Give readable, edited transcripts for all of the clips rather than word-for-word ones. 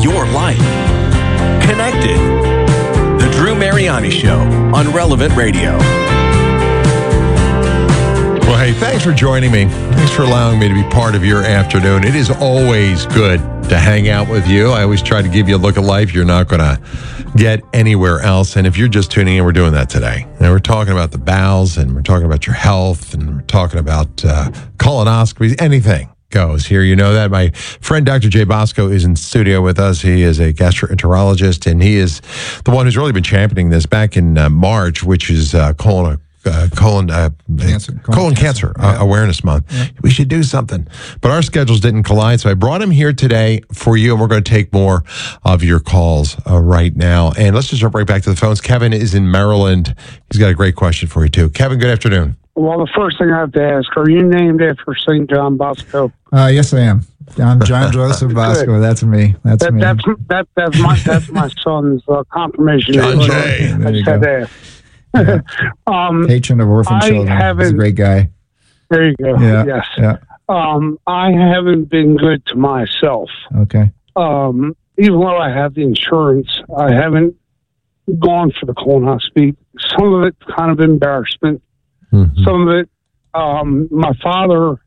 your life. Connected. The Drew Mariani Show on Relevant Radio. Well, hey, thanks for joining me. Thanks for allowing me to be part of your afternoon. It is always good to hang out with you. I always try to give you a look at life you're not going to get anywhere else. And if you're just tuning in, we're doing that today. And we're talking about the bowels, and we're talking about your health, and we're talking about colonoscopies. Anything goes here. You know that. My friend Dr. Jay Bosco is in studio with us. He is a gastroenterologist, and he is the one who's really been championing this back in March, which is colon cancer awareness month. Yeah. We should do something, but our schedules didn't collide, so I brought him here today for you, and we're going to take more of your calls right now. And let's just jump right back to the phones. Kevin is in Maryland. He's got a great question for you too. Kevin, good afternoon. Well, the first thing I have to ask, are you named after St. John Bosco? Yes, I am. I'm John Joseph Bosco. That's me. That's me. That's my son's confirmation. John Jay. There you go. Yeah. Patron of orphan children. He's a great guy. There you go. Yeah. Yes. Yeah. I haven't been good to myself. Okay. Even though I have the insurance, I haven't gone for the colonoscopy. Some of it's kind of embarrassment. Mm-hmm. Some of it, my father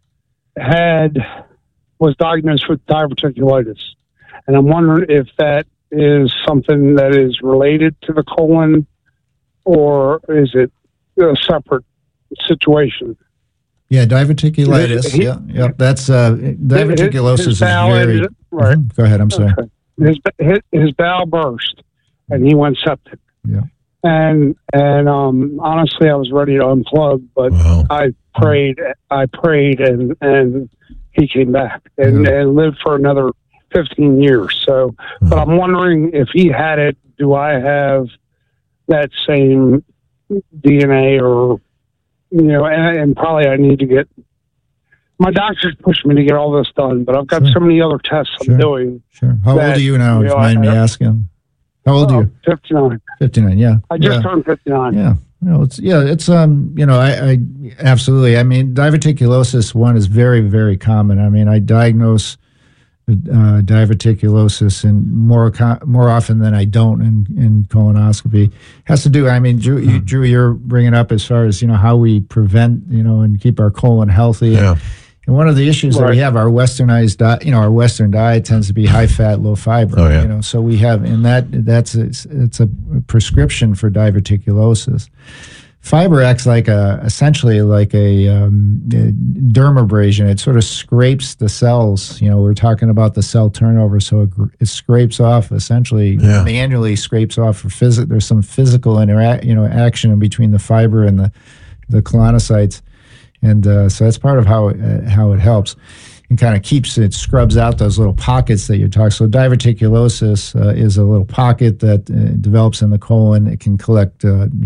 was diagnosed with diverticulitis, and I'm wondering if that is something that is related to the colon, or is it a separate situation? Yeah, diverticulitis. That's diverticulosis is very right. Go ahead. I'm sorry. Okay. His bowel burst, and he went septic. Yeah. And honestly, I was ready to unplug, but wow. I prayed, and he came back and lived for another 15 years. So, but I'm wondering if he had it, do I have that same DNA, or, and probably I need to get, my doctor's pushed me to get all this done, but I've got so many other tests I'm doing. Sure. How old are you now, if you mind me asking? How old are you? 59. 59, yeah. I just turned 59. Yeah. I absolutely. I mean, diverticulosis, one, is very, very common. I mean, I diagnose diverticulosis and more often than I don't in colonoscopy. Has to do, I mean, Drew, you're bringing up as far as, how we prevent, and keep our colon healthy. Yeah. And one of the issues that we have, our westernized diet, our Western diet tends to be high fat, low fiber. Oh, yeah. So we have, and it's a prescription for diverticulosis. Fiber acts essentially like a dermabrasion. It sort of scrapes the cells. We're talking about the cell turnover, so it scrapes off, essentially manually scrapes off. There's some physical action in between the fiber and the colonocytes. And so that's part of how it helps, and kind of scrubs out those little pockets that you're talking. So diverticulosis is a little pocket that develops in the colon. It can collect,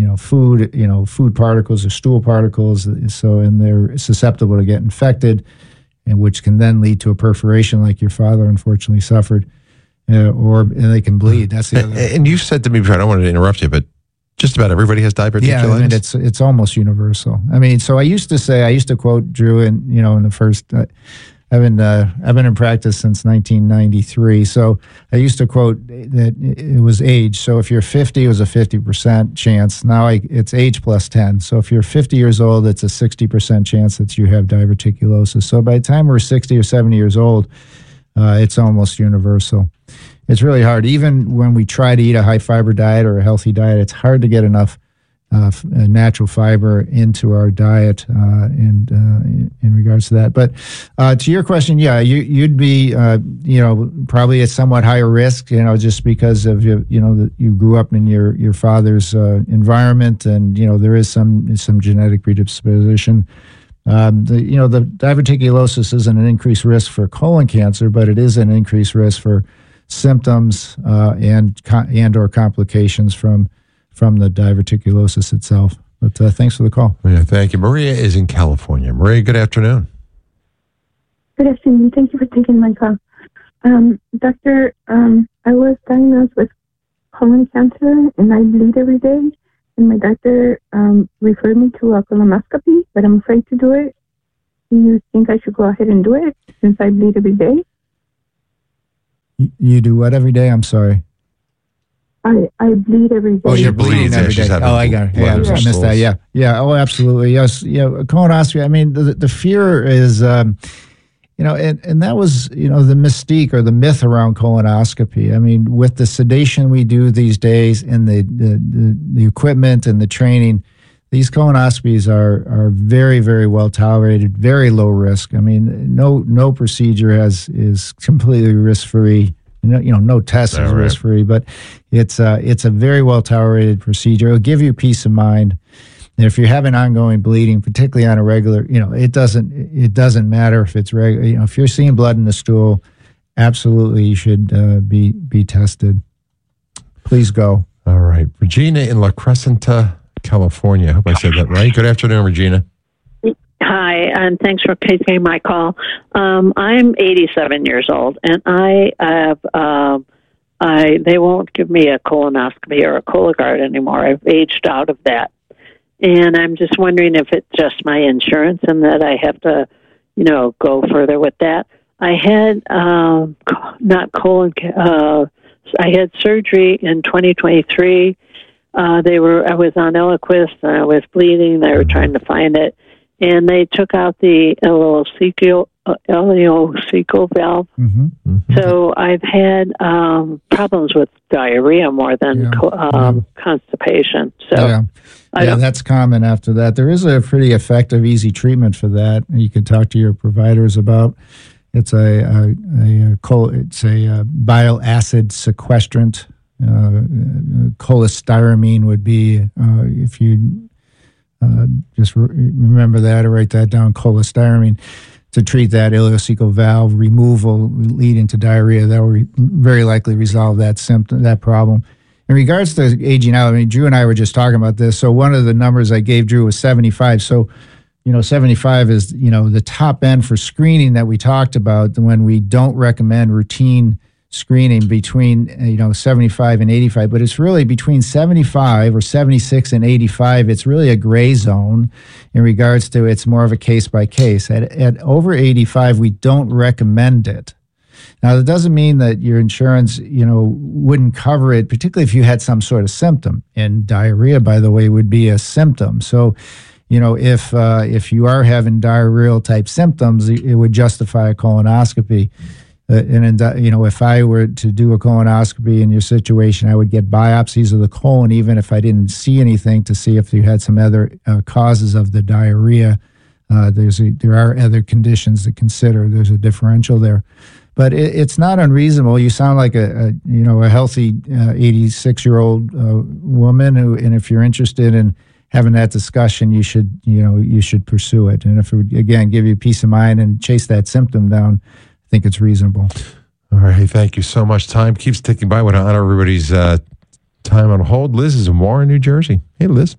food particles or stool particles. And they're susceptible to get infected, and which can then lead to a perforation, like your father unfortunately suffered, and they can bleed. That's the other. And you said to me, I don't want to interrupt you, but just about everybody has diverticulitis. Yeah, I mean, it's almost universal. I mean, so I used to quote Drew, in the first. I've been in practice since 1993. So I used to quote that it was age. So if you're 50, it was a 50% chance. Now it's age plus 10. So if you're 50 years old, it's a 60% chance that you have diverticulosis. So by the time we're 60 or 70 years old, it's almost universal. It's really hard. Even when we try to eat a high fiber diet or a healthy diet, it's hard to get enough natural fiber into our diet in regards to that. But to your question, you'd be probably at somewhat higher risk, just because of you grew up in your father's environment, and there is some genetic predisposition. The diverticulosis isn't an increased risk for colon cancer, but it is an increased risk for symptoms and or complications from the diverticulosis itself. But thanks for the call. Yeah, thank you. Maria is in California. Maria, good afternoon. Good afternoon. Thank you for taking my call. Doctor, I was diagnosed with colon cancer, and I bleed every day. And my doctor referred me to a colonoscopy, but I'm afraid to do it. Do you think I should go ahead and do it since I bleed every day? You do what every day? I'm sorry. I bleed every day. Oh, you're bleeding every day. Oh, I got it. Yeah, I missed that. Yeah. Yeah. Oh, absolutely. Yes. Yeah. Colonoscopy. I mean, the fear is, and that was, the mystique or the myth around colonoscopy. I mean, with the sedation we do these days and the equipment and the training, these colonoscopies are very, very well tolerated, very low risk. I mean, no procedure is completely risk free. No test is risk free, but it's a very well tolerated procedure. It'll give you peace of mind. And if you're having ongoing bleeding, particularly on a regular, it doesn't matter if it's regular. If you're seeing blood in the stool, absolutely you should be tested. Please go. All right, Regina in La Crescenta, California. I hope I said that right. Good afternoon, Regina. Hi, and thanks for taking my call. I'm 87 years old, and I have they won't give me a colonoscopy or a Cologuard anymore. I've aged out of that, and I'm just wondering if it's just my insurance and that I have to, go further with that. I had I had surgery in 2023. I was on Eliquis and I was bleeding. They were trying to find it. And they took out the ileocecal valve. Mm-hmm. Mm-hmm. So I've had problems with diarrhea more than constipation. So that's common after that. There is a pretty effective, easy treatment for that. You can talk to your providers about. It's a bile acid sequestrant. Cholestyramine would be if you. Just remember that or write that down, cholestyramine, to treat that ileocecal valve removal leading to diarrhea. That will very likely resolve that symptom, that problem. In regards to aging out, I mean, Drew and I were just talking about this. So one of the numbers I gave Drew was 75. So, 75 is, the top end for screening that we talked about when we don't recommend routine screening between 75 and 85, but it's really between 75 or 76 and 85. It's really a gray zone in regards to it's more of a case by case. At over 85, we don't recommend it. Now, that doesn't mean that your insurance, wouldn't cover it, particularly if you had some sort of symptom. And diarrhea, by the way, would be a symptom. So, if you are having diarrheal type symptoms, it would justify a colonoscopy. If I were to do a colonoscopy in your situation, I would get biopsies of the colon, even if I didn't see anything, to see if you had some other causes of the diarrhea. There are other conditions to consider. There's a differential there, but it's not unreasonable. You sound like a healthy 86-year-old woman who, and if you're interested in having that discussion, you should pursue it. And if it would, again, give you peace of mind and chase that symptom down, I think it's reasonable. All right. Thank you so much. Time keeps ticking by. I want to honor everybody's time on hold. Liz is in Warren, New Jersey. Hey, Liz.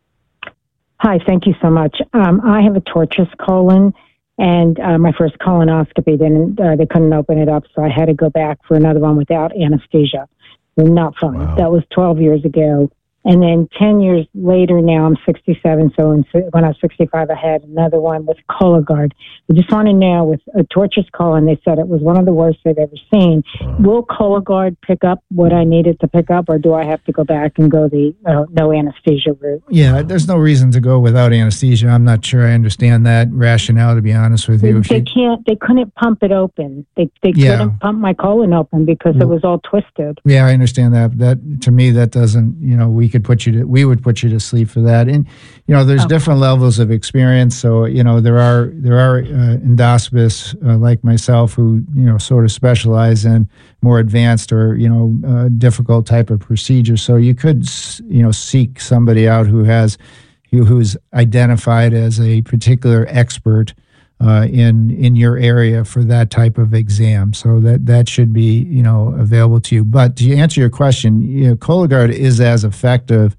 Hi. Thank you so much. I have a tortuous colon, and my first colonoscopy, they couldn't open it up, so I had to go back for another one without anesthesia. Not fun. Wow. That was 12 years ago. And then 10 years later, now I'm 67. So when I was 65, I had another one with Cologuard. I just want to know, with a tortuous colon, they said it was one of the worst they've ever seen. Will Cologuard pick up what I needed to pick up, or do I have to go back and go the no anesthesia route? Yeah, there's no reason to go without anesthesia. I'm not sure I understand that rationale, to be honest with you. They couldn't pump it open. They couldn't pump my colon open because it was all twisted. Yeah, I understand that. That, to me, that doesn't, we would put you to sleep for that. And, there's different levels of experience. So, there are endoscopists like myself who, sort of specialize in more advanced or, difficult type of procedures. So you could, seek somebody out who's identified as a particular expert in your area for that type of exam. So that should be, available to you. But to answer your question, Cologuard is as effective.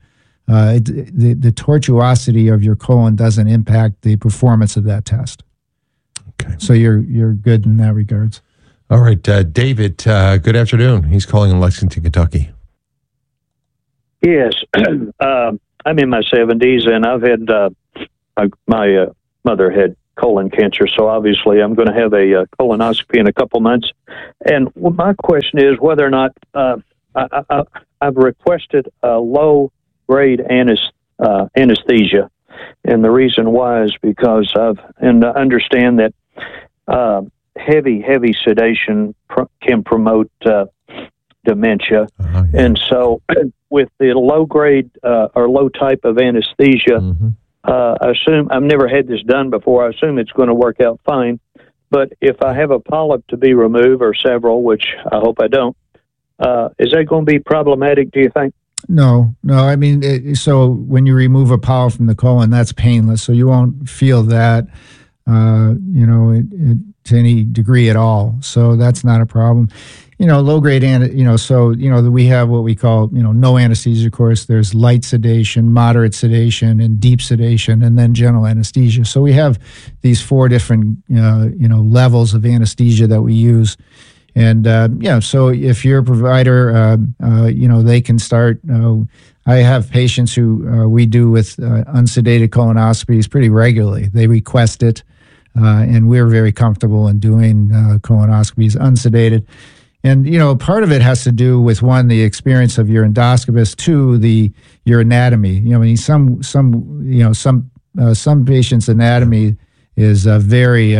The tortuosity of your colon doesn't impact the performance of that test. Okay. So you're good in that regards. All right, David, good afternoon. He's calling in Lexington, Kentucky. Yes. I'm in my 70s, and I've had my mother had colon cancer. So obviously I'm going to have a colonoscopy in a couple months. And my question is whether or not I've requested a low-grade anesthesia. And the reason why is because I understand that heavy sedation can promote dementia. Yeah. And so with the low-grade or low type of anesthesia, I assume, I've never had this done before, I assume it's going to work out fine. But if I have a polyp to be removed, or several, which I hope I don't, is that going to be problematic, do you think? No. I mean, so when you remove a polyp from the colon, that's painless. So you won't feel that, to any degree at all. So that's not a problem. Low-grade, we have what we call, no anesthesia, of course. There's light sedation, moderate sedation, and deep sedation, and then general anesthesia. So we have these 4 different, levels of anesthesia that we use. And, so if you're a provider, they can start. I have patients who we do with unsedated colonoscopies pretty regularly. They request it, and we're very comfortable in doing colonoscopies unsedated. And, part of it has to do with, 1, the experience of your endoscopist, 2, your anatomy. Some patients' anatomy is very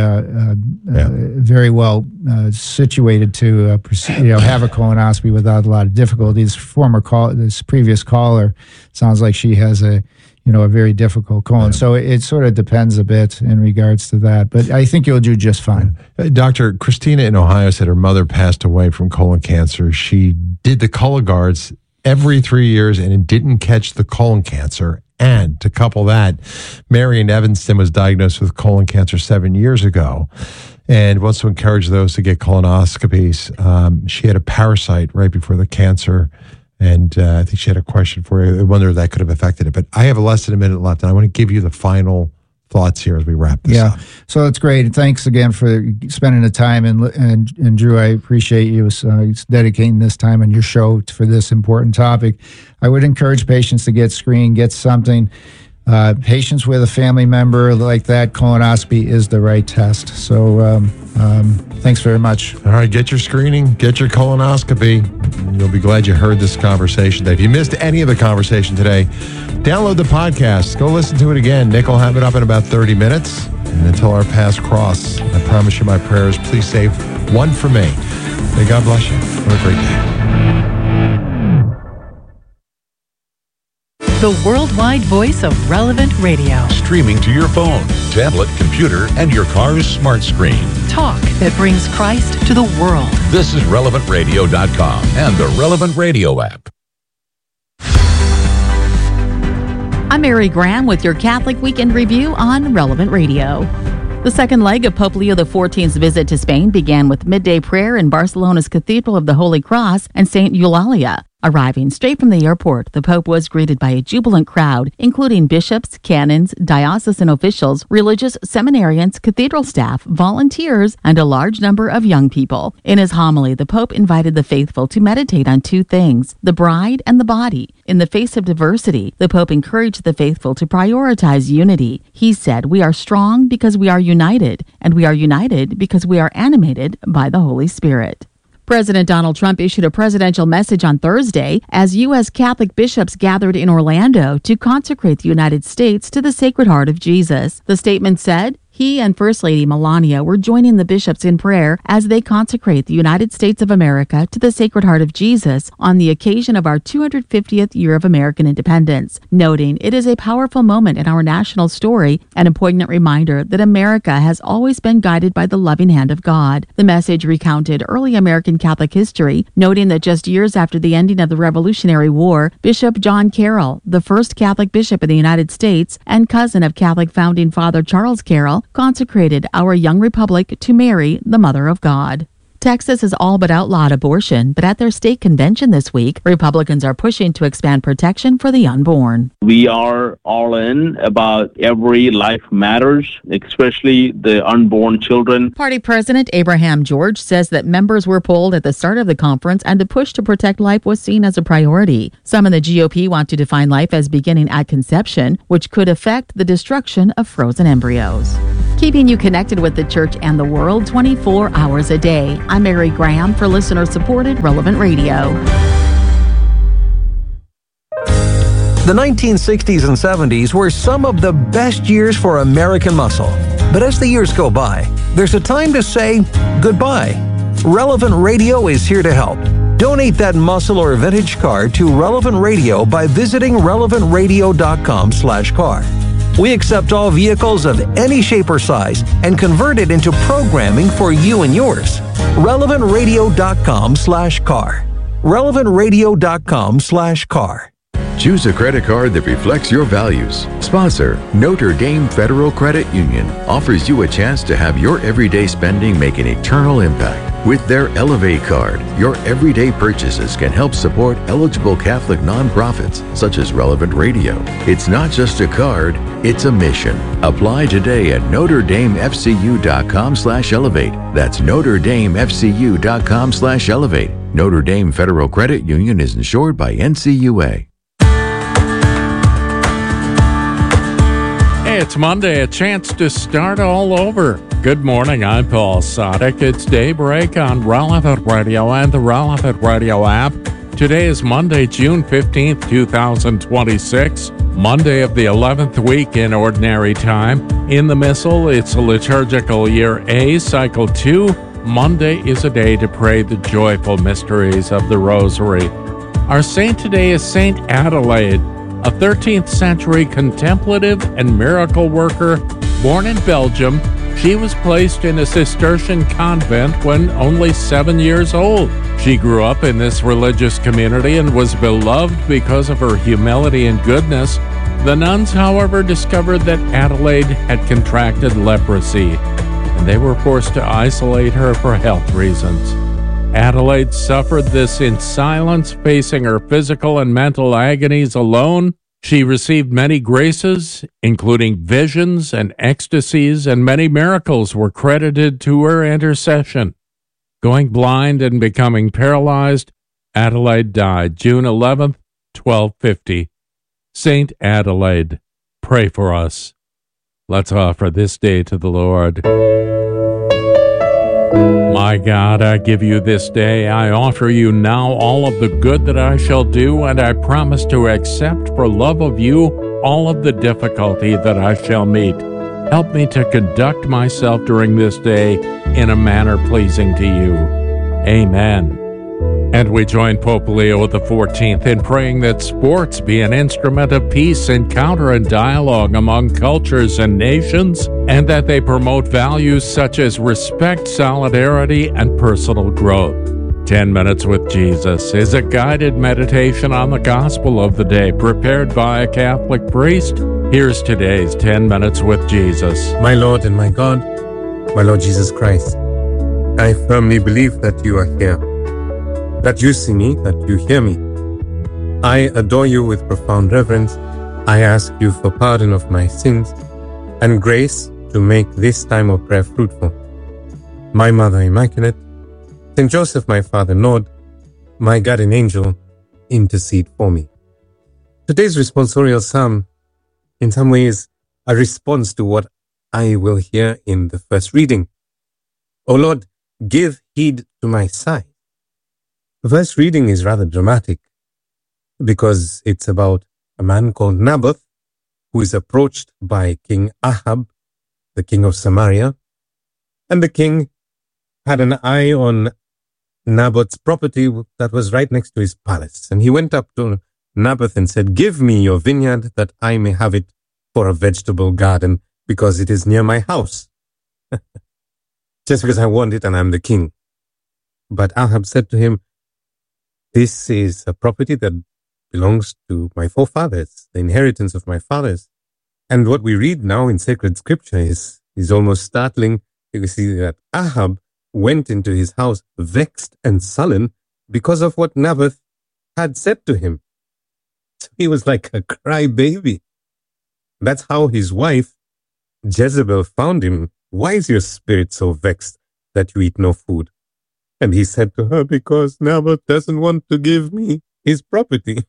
well situated to have a colonoscopy without a lot of difficulty. This previous caller sounds like she has a very difficult colon. Yeah. So it sort of depends a bit in regards to that. But I think you'll do just fine. Dr. Christina in Ohio said her mother passed away from colon cancer. She did the Cologuards every 3 years and it didn't catch the colon cancer. And to couple that, Mary in Evanston was diagnosed with colon cancer 7 years ago and wants to encourage those to get colonoscopies. She had a parasite right before the cancer. And I think she had a question for you. I wonder if that could have affected it. But I have less than a minute left, and I want to give you the final thoughts here as we wrap this up. So that's great. Thanks again for spending the time. And Drew, I appreciate you dedicating this time on your show for this important topic. I would encourage patients to get screened, get something. Patients with a family member like that, colonoscopy is the right test. So thanks very much. All right, get your screening, get your colonoscopy. You'll be glad you heard this conversation today. If you missed any of the conversation today, download the podcast. Go listen to it again. Nick will have it up in about 30 minutes. And until our paths cross, I promise you my prayers. Please save one for me. May God bless you. Have a great day. The worldwide voice of Relevant Radio. Streaming to your phone, tablet, computer, and your car's smart screen. Talk that brings Christ to the world. This is RelevantRadio.com and the Relevant Radio app. I'm Mary Graham with your Catholic Weekend Review on Relevant Radio. The second leg of Pope Leo XIV's visit to Spain began with midday prayer in Barcelona's Cathedral of the Holy Cross and St. Eulalia. Arriving straight from the airport, the Pope was greeted by a jubilant crowd, including bishops, canons, diocesan officials, religious seminarians, cathedral staff, volunteers, and a large number of young people. In his homily, the Pope invited the faithful to meditate on 2 things, the bride and the body. In the face of diversity, the Pope encouraged the faithful to prioritize unity. He said, "We are strong because we are united, and we are united because we are animated by the Holy Spirit." President Donald Trump issued a presidential message on Thursday as U.S. Catholic bishops gathered in Orlando to consecrate the United States to the Sacred Heart of Jesus. The statement said, he and First Lady Melania were joining the bishops in prayer as they consecrate the United States of America to the Sacred Heart of Jesus on the occasion of our 250th year of American independence, noting it is a powerful moment in our national story and a poignant reminder that America has always been guided by the loving hand of God. The message recounted early American Catholic history, noting that just years after the ending of the Revolutionary War, Bishop John Carroll, the first Catholic bishop in the United States and cousin of Catholic founding father Charles Carroll, consecrated our young republic to Mary, the Mother of God. Texas has all but outlawed abortion, but at their state convention this week, Republicans are pushing to expand protection for the unborn. We are all in about every life matters, especially the unborn children. Party President Abraham George says that members were polled at the start of the conference and the push to protect life was seen as a priority. Some in the GOP want to define life as beginning at conception, which could affect the destruction of frozen embryos. keeping you connected with the church and the world 24 hours a day. I'm Mary Graham for listener-supported Relevant Radio. The 1960s and 70s were some of the best years for American muscle. But as the years go by, there's a time to say goodbye. Relevant Radio is here to help. Donate that muscle or vintage car to Relevant Radio by visiting relevantradio.com/car. We accept all vehicles of any shape or size and convert it into programming for you and yours. relevantradio.com/car. relevantradio.com/car. Choose a credit card that reflects your values. Sponsor, Notre Dame Federal Credit Union, offers you a chance to have your everyday spending make an eternal impact. With their Elevate card, your everyday purchases can help support eligible Catholic nonprofits such as Relevant Radio. It's not just a card, it's a mission. Apply today at NotreDameFCU.com/elevate. That's NotreDameFCU.com/elevate. Notre Dame Federal Credit Union is insured by NCUA. Hey, it's Monday, a chance to start all over. Good morning, I'm Paul Sadek. It's Daybreak on Relevant Radio and the Relevant Radio app. Today is Monday, June 15th, 2026, Monday of the 11th week in Ordinary Time. In the Missal, it's liturgical year A, cycle 2. Monday is a day to pray the joyful mysteries of the Rosary. Our saint today is Saint Adelaide, a 13th century contemplative and miracle worker. Born in Belgium, she was placed in a Cistercian convent when only 7 years old. She grew up in this religious community and was beloved because of her humility and goodness. The nuns, however, discovered that Adelaide had contracted leprosy, and they were forced to isolate her for health reasons. Adelaide suffered this in silence, facing her physical and mental agonies alone. She received many graces, including visions and ecstasies, and many miracles were credited to her intercession. Going blind and becoming paralyzed, Adelaide died June 11th, 1250. Saint Adelaide, pray for us. Let's offer this day to the Lord. My God, I give you this day. I offer you now all of the good that I shall do, and I promise to accept for love of you all of the difficulty that I shall meet. Help me to conduct myself during this day in a manner pleasing to you. Amen. And we join Pope Leo XIV in praying that sports be an instrument of peace, encounter, and dialogue among cultures and nations, and that they promote values such as respect, solidarity, and personal growth. 10 Minutes with Jesus is a guided meditation on the gospel of the day prepared by a Catholic priest. Here's today's 10 Minutes with Jesus. My Lord and my God, my Lord Jesus Christ, I firmly believe that you are here, that you see me, that you hear me. I adore you with profound reverence. I ask you for pardon of my sins and grace to make this time of prayer fruitful. My Mother Immaculate, Saint Joseph, my Father, Lord, my guardian angel, intercede for me. Today's responsorial psalm, in some ways, a response to what I will hear in the first reading. O Lord, give heed to my sigh. The first reading is rather dramatic because it's about a man called Naboth who is approached by King Ahab, the king of Samaria, and the king had an eye on Naboth's property that was right next to his palace. And he went up to Naboth and said, "Give me your vineyard that I may have it for a vegetable garden because it is near my house." Just because I want it and I'm the king. But Ahab said to him, "This is a property that belongs to my forefathers, the inheritance of my fathers." And what we read now in sacred scripture is almost startling. You see that Ahab went into his house vexed and sullen because of what Naboth had said to him. So he was like a crybaby. That's how his wife, Jezebel, found him. "Why is your spirit so vexed that you eat no food?" And he said to her, "Because Naboth doesn't want to give me his property."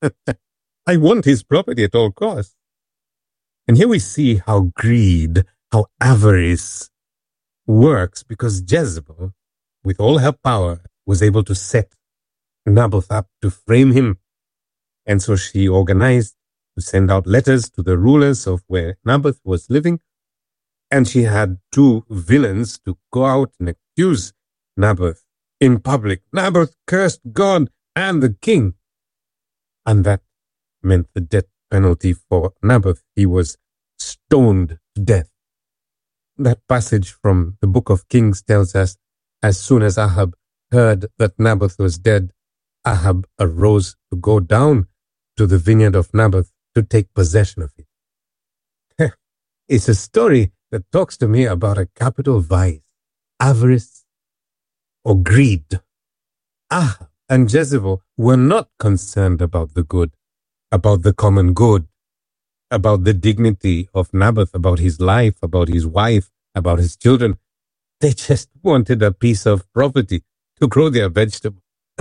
I want his property at all costs. And here we see how greed, how avarice works, because Jezebel, with all her power, was able to set Naboth up to frame him. And so she organized to send out letters to the rulers of where Naboth was living. And she had two villains to go out and accuse Naboth in public. Naboth cursed God and the king. And that meant the death penalty for Naboth. He was stoned to death. That passage from the book of Kings tells us, as soon as Ahab heard that Naboth was dead, Ahab arose to go down to the vineyard of Naboth to take possession of it. It's a story that talks to me about a capital vice, avarice or greed. Ahab and Jezebel were not concerned about the good, about the common good, about the dignity of Naboth, about his life, about his wife, about his children. They just wanted a piece of property to grow their vegetables.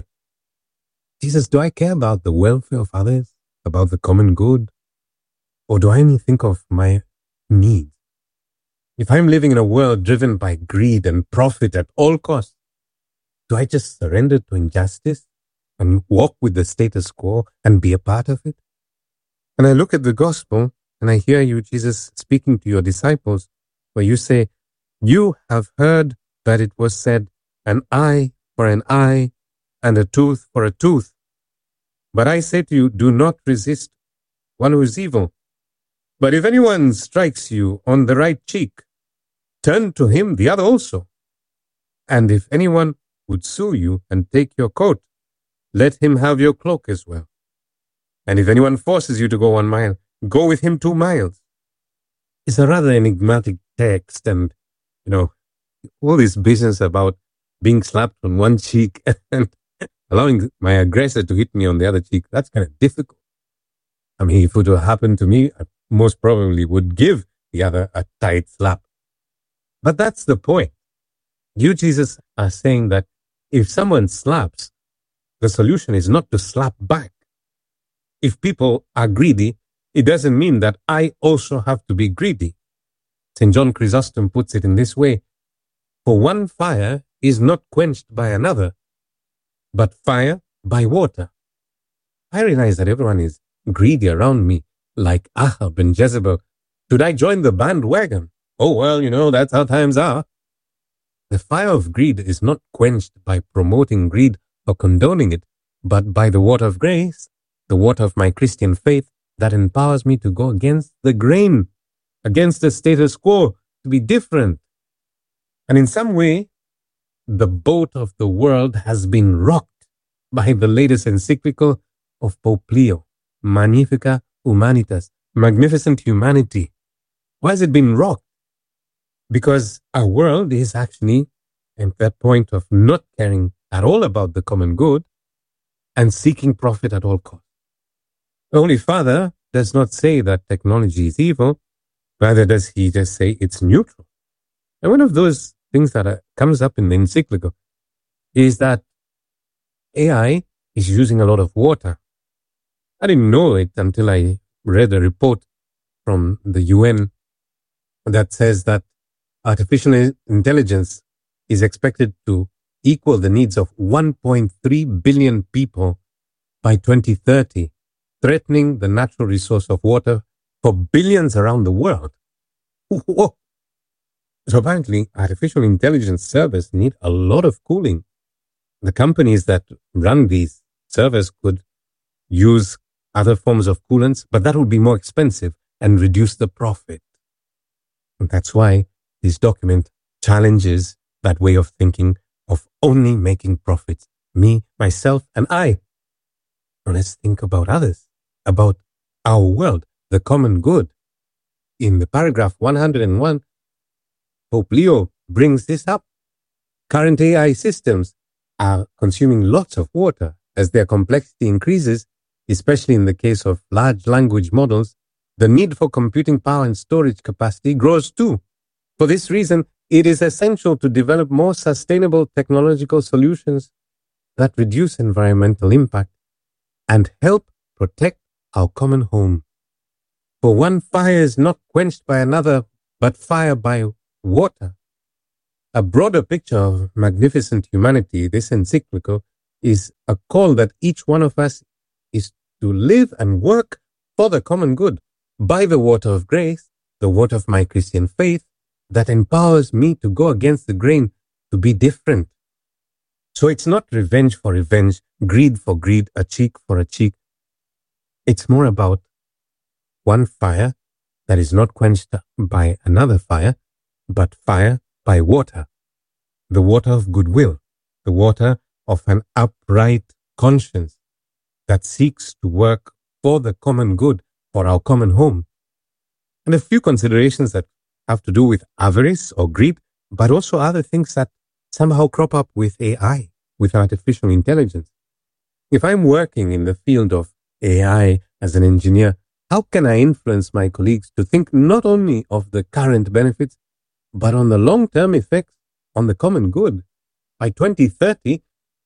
Jesus, do I care about the welfare of others, about the common good? Or do I only think of my needs? If I'm living in a world driven by greed and profit at all costs, do I just surrender to injustice and walk with the status quo and be a part of it? And I look at the gospel and I hear you, Jesus, speaking to your disciples, where you say, you have heard that it was said, an eye for an eye and a tooth for a tooth. But I say to you, do not resist one who is evil. But if anyone strikes you on the right cheek, turn to him the other also. And if anyone would sue you and take your coat, let him have your cloak as well. And if anyone forces you to go 1 mile, go with him 2 miles. It's a rather enigmatic text, and, all this business about being slapped on one cheek and allowing my aggressor to hit me on the other cheek, that's kind of difficult. I mean, if it would happen to me, I most probably would give the other a tight slap. But that's the point. You, Jesus, are saying that if someone slaps, the solution is not to slap back. If people are greedy, it doesn't mean that I also have to be greedy. St. John Chrysostom puts it in this way: for one fire is not quenched by another, but fire by water. I realize that everyone is greedy around me, like Ahab and Jezebel. Should I join the bandwagon? Oh, well, that's how times are. The fire of greed is not quenched by promoting greed or condoning it, but by the water of grace, the water of my Christian faith that empowers me to go against the grain, against the status quo, to be different. And in some way, the boat of the world has been rocked by the latest encyclical of Pope Leo, Magnificat Humanitas, magnificent humanity. Why has it been rocked? Because our world is actually at that point of not caring at all about the common good and seeking profit at all costs. The Holy Father does not say that technology is evil, rather does he just say it's neutral. And one of those things that comes up in the encyclical is that AI is using a lot of water. I didn't know it until I read a report from the UN that says that artificial intelligence is expected to equal the needs of 1.3 billion people by 2030, threatening the natural resource of water for billions around the world. Whoa. So apparently, artificial intelligence servers need a lot of cooling. The companies that run these servers could use other forms of coolants, but that would be more expensive and reduce the profit. And that's why this document challenges that way of thinking of only making profits. Me, myself, and I. And let's think about others, about our world, the common good. In the paragraph 101, Pope Leo brings this up. Current AI systems are consuming lots of water. As their complexity increases, especially in the case of large language models, the need for computing power and storage capacity grows too. For this reason, it is essential to develop more sustainable technological solutions that reduce environmental impact and help protect our common home. For one fire is not quenched by another, but fire by water. A broader picture of magnificent humanity, this encyclical, is a call that each one of us is to live and work for the common good by the water of grace, the water of my Christian faith, that empowers me to go against the grain, to be different. So it's not revenge for revenge, greed for greed, a cheek for a cheek. It's more about one fire that is not quenched by another fire, but fire by water, the water of goodwill, the water of an upright conscience that seeks to work for the common good, for our common home. And a few considerations that have to do with avarice or greed, but also other things that somehow crop up with AI, with artificial intelligence. If I'm working in the field of AI as an engineer, how can I influence my colleagues to think not only of the current benefits, but on the long-term effects on the common good? By 2030,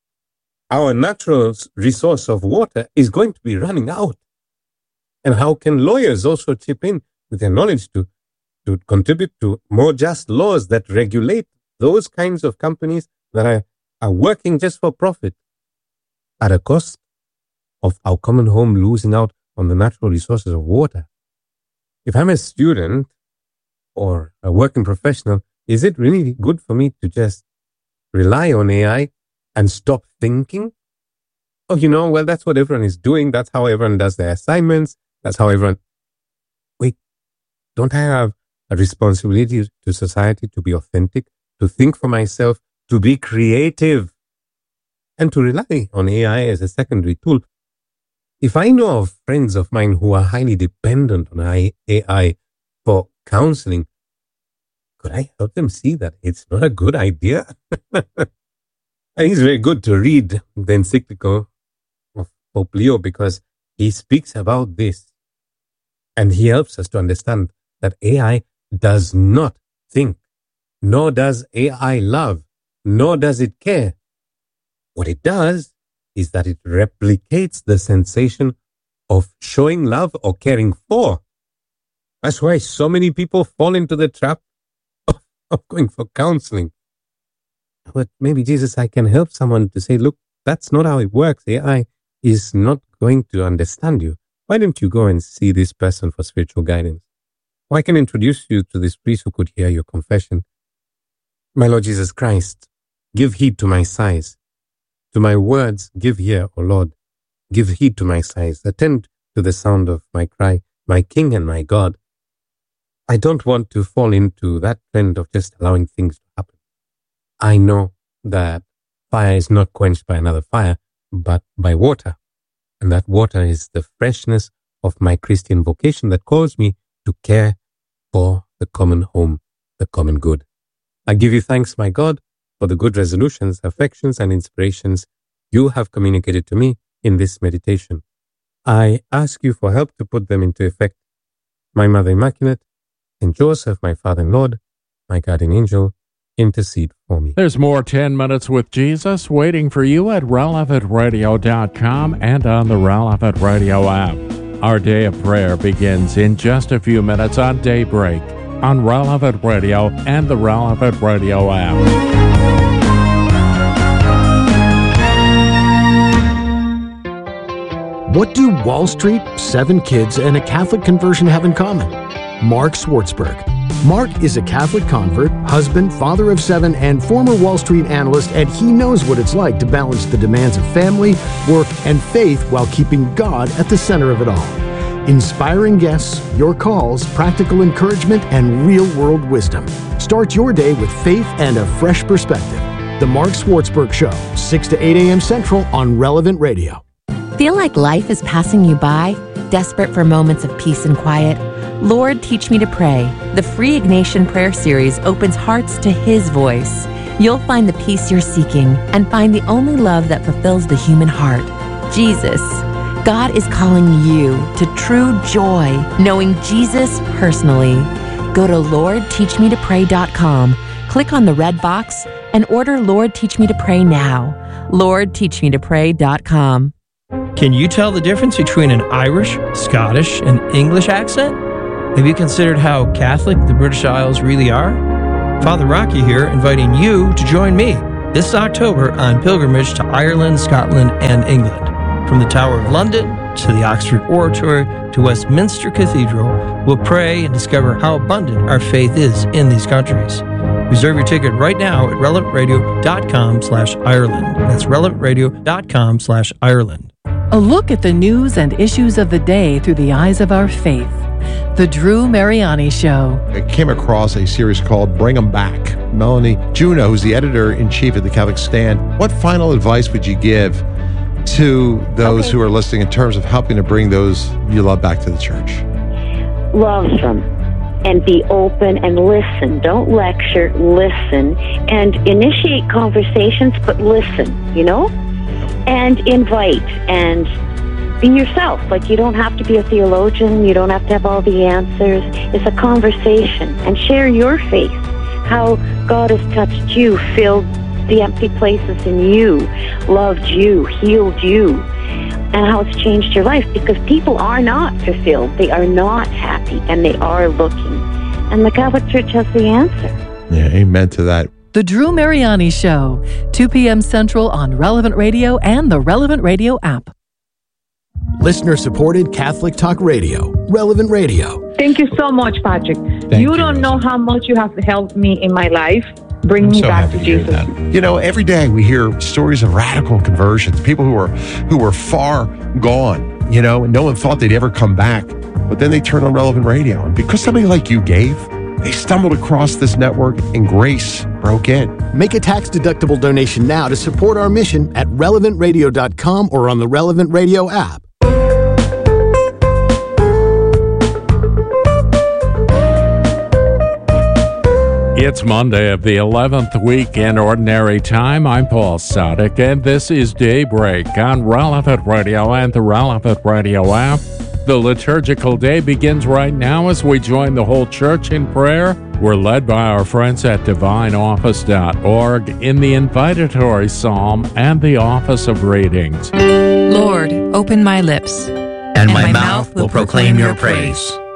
our natural resource of water is going to be running out. And how can lawyers also chip in with their knowledge to contribute to more just laws that regulate those kinds of companies that are working just for profit at a cost of our common home losing out on the natural resources of water? If I'm a student or a working professional, is it really good for me to just rely on AI and stop thinking? Oh, well, that's what everyone is doing. That's how everyone does their assignments. That's how everyone... Wait, don't I have a responsibility to society to be authentic, to think for myself, to be creative, and to rely on AI as a secondary tool? If I know of friends of mine who are highly dependent on AI for counseling, could I help them see that it's not a good idea? And it's very good to read the encyclical of Pope Leo because he speaks about this. And he helps us to understand that AI does not think, nor does AI love, nor does it care. What it does is that it replicates the sensation of showing love or caring for. That's why so many people fall into the trap of going for counseling. But maybe, Jesus, I can help someone to say, look, that's not how it works. AI is not going to understand you. Why don't you go and see this person for spiritual guidance? Or I can introduce you to this priest who could hear your confession. My Lord Jesus Christ, give heed to my sighs. To my words, give ear, O Lord. Give heed to my sighs. Attend to the sound of my cry, my King and my God. I don't want to fall into that trend of just allowing things to happen. I know that fire is not quenched by another fire, but by water. And that water is the freshness of my Christian vocation that calls me to care for the common home, the common good. I give you thanks, my God, for the good resolutions, affections, and inspirations you have communicated to me in this meditation. I ask you for help to put them into effect. My Mother Immaculate, Saint Joseph, my Father and Lord, my guardian angel, intercede for me. There's more 10 Minutes with Jesus waiting for you at relevantradio.com and on the Relevant Radio app. Our day of prayer begins in just a few minutes on Daybreak on Relevant Radio and the Relevant Radio app. What do Wall Street, 7 kids, and a Catholic conversion have in common? Mark Swartzberg. Mark is a Catholic convert, husband, father of 7, and former Wall Street analyst, and he knows what it's like to balance the demands of family, work, and faith while keeping God at the center of it all. Inspiring guests, your calls, practical encouragement, and real-world wisdom. Start your day with faith and a fresh perspective. The Mark Swartzberg Show, 6 to 8 a.m. Central on Relevant Radio. Feel like life is passing you by? Desperate for moments of peace and quiet? Lord, Teach Me to Pray. The free Ignatian prayer series opens hearts to His voice. You'll find the peace you're seeking and find the only love that fulfills the human heart, Jesus. God is calling you to true joy, knowing Jesus personally. Go to LordTeachMeToPray.com, click on the red box, and order Lord, Teach Me to Pray now. LordTeachMeToPray.com. Can you tell the difference between an Irish, Scottish, and English accent? Have you considered how Catholic the British Isles really are? Father Rocky here, inviting you to join me this October on pilgrimage to Ireland, Scotland, and England. From the Tower of London to the Oxford Oratory to Westminster Cathedral, we'll pray and discover how abundant our faith is in these countries. Reserve your ticket right now at relevantradio.com/Ireland. That's relevantradio.com/Ireland. A look at the news and issues of the day through the eyes of our faith. The Drew Mariani Show. I came across a series called Bring 'Em Back. Melanie Juneau, who's the editor-in-chief of the Catholic Stand, what final advice would you give to those who are listening in terms of helping to bring those you love back to the church? Love them and be open and listen. Don't lecture, listen, and initiate conversations, but listen, and invite and be yourself. Like, you don't have to be a theologian. You don't have to have all the answers. It's a conversation, and share your faith, how God has touched you, filled the empty places in you, loved you, healed you, and how it's changed your life, because people are not fulfilled. They are not happy, and they are looking. And the Catholic Church has the answer. Yeah, amen to that. The Drew Mariani Show, 2 p.m. Central on Relevant Radio and the Relevant Radio app. Listener-supported Catholic Talk Radio, Relevant Radio. Thank you so much, Patrick. You don't know how much you have helped me in my life. Bring me back to Jesus. Every day we hear stories of radical conversions, people who were far gone, and no one thought they'd ever come back. But then they turned on Relevant Radio. And because somebody like you gave, they stumbled across this network and grace broke in. Make a tax-deductible donation now to support our mission at relevantradio.com or on the Relevant Radio app. It's Monday of the 11th week in Ordinary Time. I'm Paul Sadek, and this is Daybreak on Relevant Radio and the Relevant Radio app. The liturgical day begins right now as we join the whole church in prayer. We're led by our friends at divineoffice.org in the invitatory psalm and the office of readings. Lord, open my lips, and my mouth will proclaim your praise.